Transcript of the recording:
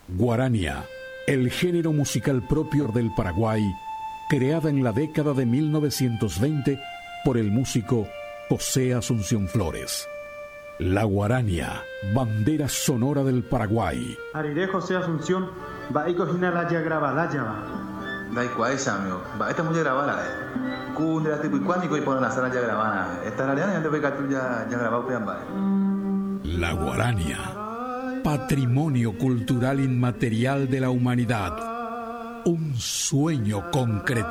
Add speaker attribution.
Speaker 1: Guarania, el género musical propio del Paraguay, creada en la década de 1920 por el músico José Asunción Flores. La guarania, bandera sonora del Paraguay.
Speaker 2: Ariré José Asunción, va y cocina la ya graba la llama.
Speaker 3: Da igual, amigo, va esta mujer grabada. Cunde la tipo y cuándo y ponen la sala ya grabada. Esta la ya te ve que tú ya grabado peamba.
Speaker 1: La guarania, patrimonio cultural inmaterial de la humanidad. Un sueño concreto.